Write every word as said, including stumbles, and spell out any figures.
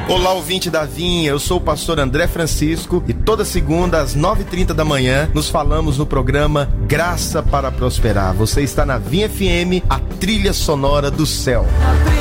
Olá, ouvinte da Vinha, eu sou o pastor André Francisco e toda segunda às nove e trinta da manhã nos falamos no programa Graça para Prosperar. Você está na Vinha F M, a trilha sonora do céu.